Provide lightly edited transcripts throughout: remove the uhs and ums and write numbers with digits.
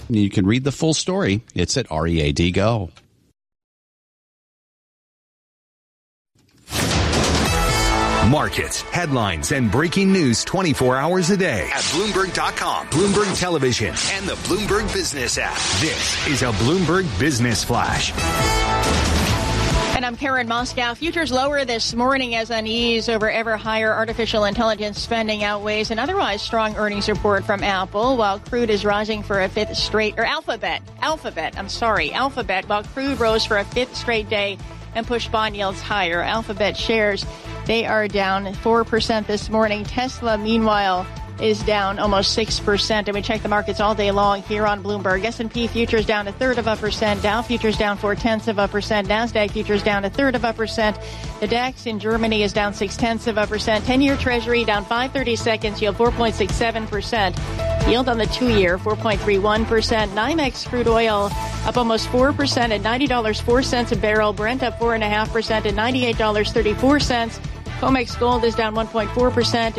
You can read the full story. It's at READ Go. Markets, headlines, and breaking news 24 hours a day at Bloomberg.com, Bloomberg Television, and the Bloomberg Business app. This is a Bloomberg Business Flash. And I'm Karen Moscow. Futures lower this morning as unease over ever higher artificial intelligence spending outweighs an otherwise strong earnings report from Apple, while crude is rising for a fifth straight, or Alphabet, while crude rose for a fifth straight day and pushed bond yields higher. Alphabet shares, they are down 4% this morning. Tesla, meanwhile, is down almost 6%. And we check the markets all day long here on Bloomberg. S&P futures down 0.33%. Dow futures down 0.4%. NASDAQ futures down 0.33%. The DAX in Germany is down 0.6%. 10-year Treasury down 5/32, yield 4.67%. Yield on the 2-year, 4.31%. NYMEX crude oil up almost 4% at $90.04 a barrel. Brent up 4.5% at $98.34. COMEX gold is down 1.4% at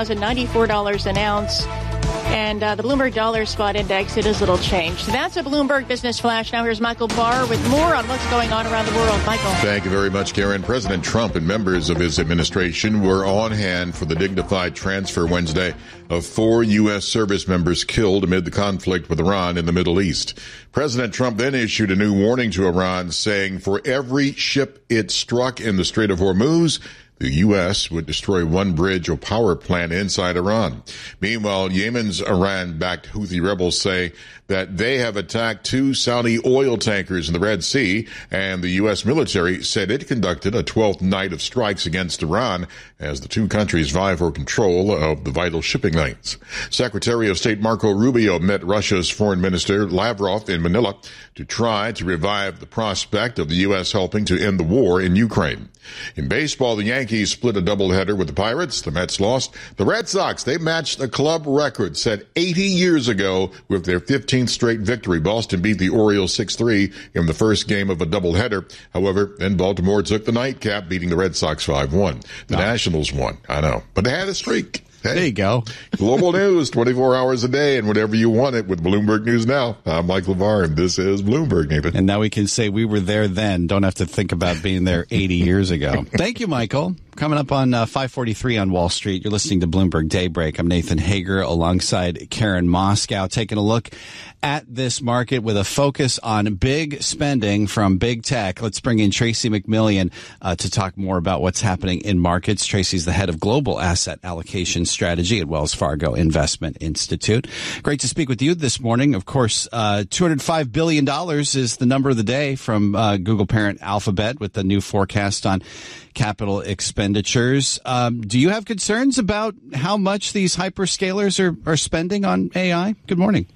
$4,094 an ounce. And the Bloomberg Dollar Spot Index, it is little changed. That's a Bloomberg Business Flash. Now here's Michael Barr with more on what's going on around the world. Michael. Thank you very much, Karen. President Trump and members of his administration were on hand for the dignified transfer Wednesday of 4 U.S. service members killed amid the conflict with Iran in the Middle East. President Trump then issued a new warning to Iran, saying for every ship it struck in the Strait of Hormuz, the U.S. would destroy one bridge or power plant inside Iran. Meanwhile, Yemen's Iran-backed Houthi rebels say that they have attacked 2 Saudi oil tankers in the Red Sea, and the U.S. military said it conducted a 12th night of strikes against Iran as the two countries vie for control of the vital shipping lanes. Secretary of State Marco Rubio met Russia's Foreign Minister Lavrov in Manila to try to revive the prospect of the U.S. helping to end the war in Ukraine. In baseball, the Yankees split a doubleheader with the Pirates. The Mets lost. The Red Sox, they matched a club record set 80 years ago with their 15th straight victory. Boston beat the Orioles 6-3 in the first game of a doubleheader. However, then Baltimore took the nightcap, beating the Red Sox 5-1. The Nationals won. I know. But they had a streak. Hey, there you go. Global news 24 hours a day and whenever you want it with Bloomberg News Now. I'm Mike LeVar, and this is Bloomberg, Nathan. And now we can say we were there then. Don't have to think about being there 80 years ago. Thank you, Michael. Coming up on 5:43 on Wall Street, you're listening to Bloomberg Daybreak. I'm Nathan Hager alongside Karen Moscow, taking a look at this market with a focus on big spending from big tech. Let's bring in Tracy McMillian to talk more about what's happening in markets. Tracy's the head of Global Asset Allocation Strategy at Wells Fargo Investment Institute. Great to speak with you this morning. Of course, $205 billion is the number of the day from Google parent Alphabet with the new forecast on capital expenditures. Do you have concerns about how much these hyperscalers are spending on AI? Good morning.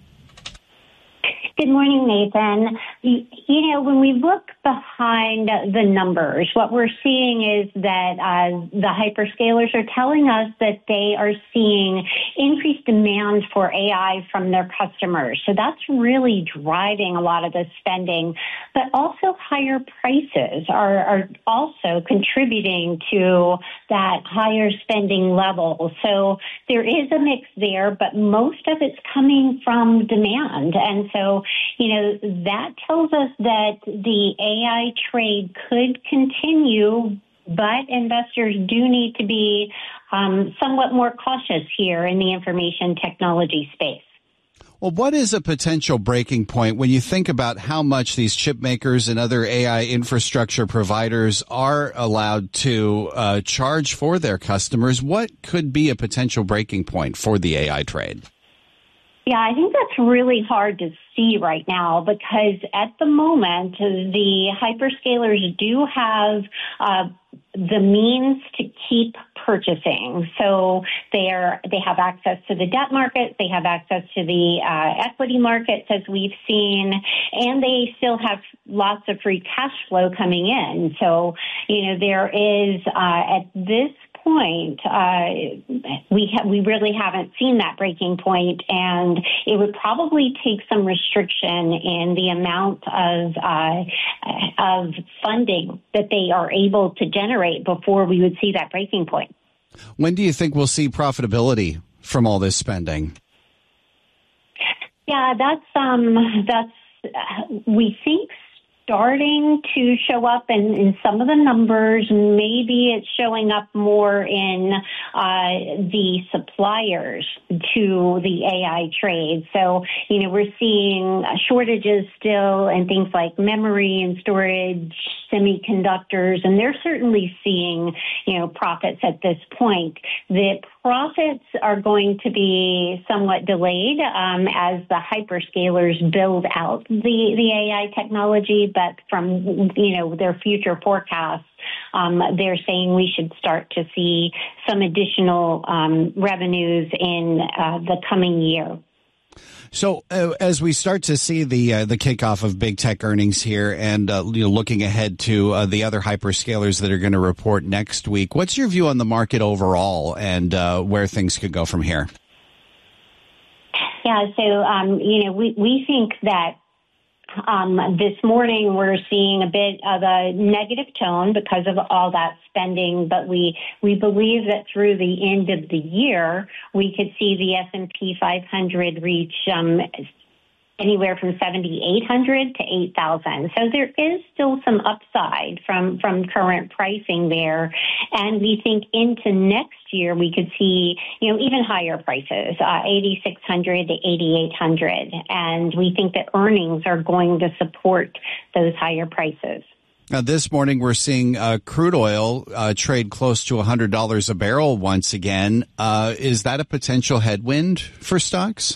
Good morning, Nathan. You know, when we look behind the numbers, what we're seeing is that the hyperscalers are telling us that they are seeing increased demand for AI from their customers. So that's really driving a lot of the spending. But also higher prices are also contributing to that higher spending level. So there is a mix there, but most of it's coming from demand. And so, you know, that tells us that the AI trade could continue, but investors do need to be somewhat more cautious here in the information technology space. Well, what is a potential breaking point when you think about how much these chip makers and other AI infrastructure providers are allowed to charge for their customers? What could be a potential breaking point for the AI trade? Yeah, I think that's really hard to see right now because at the moment, the hyperscalers do have the means to keep purchasing. So they have access to the debt market, they have access to the equity markets, as we've seen, and they still have lots of free cash flow coming in. So, you know, there is at this point, we really haven't seen that breaking point, and it would probably take some restriction in the amount of funding that they are able to generate before we would see that breaking point. When do you think we'll see profitability from all this spending? Yeah, that's we think starting to show up in some of the numbers. Maybe it's showing up more in the suppliers to the AI trade. So, we're seeing shortages still in things like memory and storage, semiconductors, and they're certainly seeing, profits at this point. The profits are going to be somewhat delayed as the hyperscalers build out the AI technology, but from, their future forecasts, they're saying we should start to see some additional revenues in the coming year. So as we start to see the kickoff of big tech earnings here and looking ahead to the other hyperscalers that are going to report next week, what's your view on the market overall and where things could go from here? Yeah, so, we think that this morning we're seeing a bit of a negative tone because of all that spending, but we believe that through the end of the year, we could see the S&P 500 reach anywhere from 7,800 to 8,000. So there is still some upside from current pricing there. And we think into next year, we could see, even higher prices, 8,600 to 8,800. And we think that earnings are going to support those higher prices. Now, this morning, we're seeing crude oil trade close to $100 a barrel once again. Is that a potential headwind for stocks?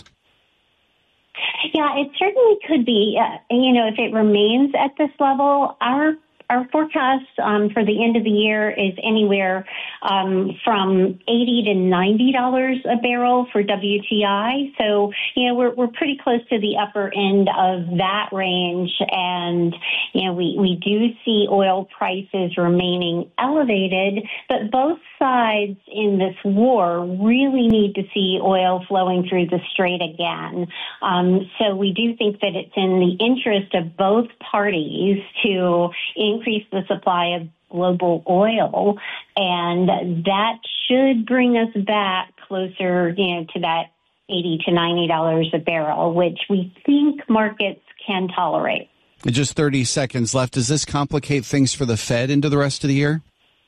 Yeah, it certainly could be. If it remains at this level, our forecast for the end of the year is anywhere from $80 to $90 a barrel for WTI. So, we're pretty close to the upper end of that range. And, we do see oil prices remaining elevated, but both sides in this war really need to see oil flowing through the strait again. So we do think that it's in the interest of both parties to increase the supply of global oil, and that should bring us back closer, to that $80 to $90 a barrel, which we think markets can tolerate. Just 30 seconds left. Does this complicate things for the Fed into the rest of the year?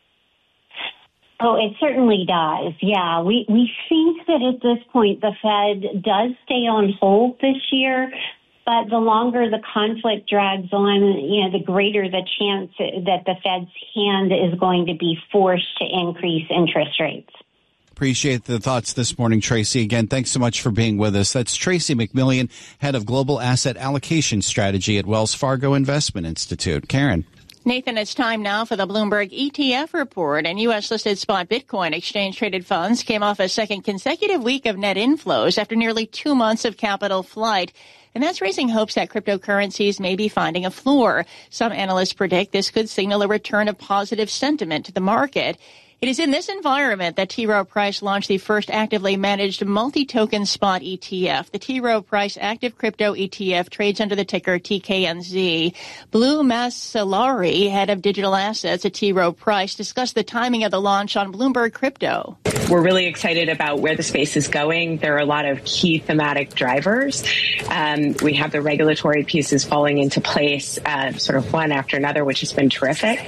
Oh, it certainly does. Yeah, we think that at this point the Fed does stay on hold this year. But the longer the conflict drags on, the greater the chance that the Fed's hand is going to be forced to increase interest rates. Appreciate the thoughts this morning, Tracy. Again, thanks so much for being with us. That's Tracy McMillian, head of Global Asset Allocation Strategy at Wells Fargo Investment Institute. Karen. Nathan, it's time now for the Bloomberg ETF report. And U.S.-listed spot Bitcoin exchange-traded funds came off a second consecutive week of net inflows after nearly 2 months of capital flight. And that's raising hopes that cryptocurrencies may be finding a floor. Some analysts predict this could signal a return of positive sentiment to the market. It is in this environment that T. Rowe Price launched the first actively managed multi-token spot ETF. The T. Rowe Price Active Crypto ETF trades under the ticker TKNZ. Blue Masalari, head of digital assets at T. Rowe Price, discussed the timing of the launch on Bloomberg Crypto. We're really excited about where the space is going. There are a lot of key thematic drivers. We have the regulatory pieces falling into place sort of one after another, which has been terrific.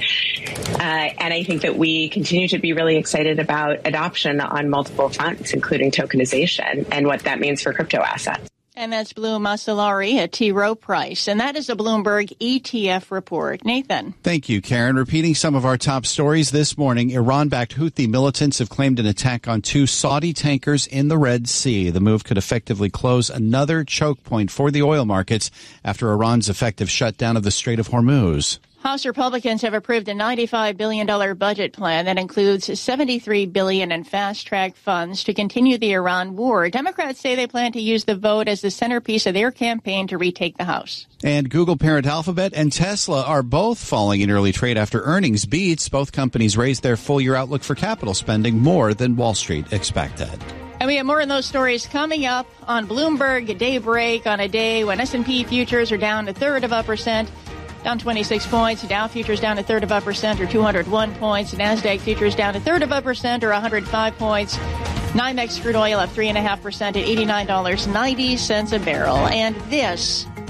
And I think that we continue to be really excited about adoption on multiple fronts, including tokenization and what that means for crypto assets. And that's Blue Masalari at T. Rowe Price. And that is a Bloomberg ETF report. Nathan. Thank you, Karen. Repeating some of our top stories this morning, Iran-backed Houthi militants have claimed an attack on 2 Saudi tankers in the Red Sea. The move could effectively close another choke point for the oil markets after Iran's effective shutdown of the Strait of Hormuz. House Republicans have approved a $95 billion budget plan that includes $73 billion in fast-track funds to continue the Iran war. Democrats say they plan to use the vote as the centerpiece of their campaign to retake the House. And Google parent Alphabet and Tesla are both falling in early trade after earnings beats. Both companies raised their full-year outlook for capital spending more than Wall Street expected. And we have more on those stories coming up on Bloomberg Daybreak on a day when S&P futures are down 0.33%. Down 26 points. Dow futures down 0.33% or 201 points. NASDAQ futures down 0.33% or 105 points. NYMEX crude oil up 3.5% at $89.90 a barrel. And this